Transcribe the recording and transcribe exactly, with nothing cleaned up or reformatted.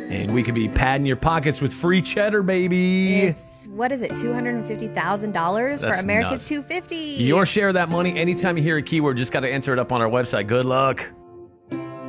And we could be padding your pockets with free cheddar, baby. It's, what is it, two hundred fifty thousand dollars for That's America's nuts. two hundred fifty? Your share of that money, anytime you hear a keyword, just got to enter it up on our website. Good luck.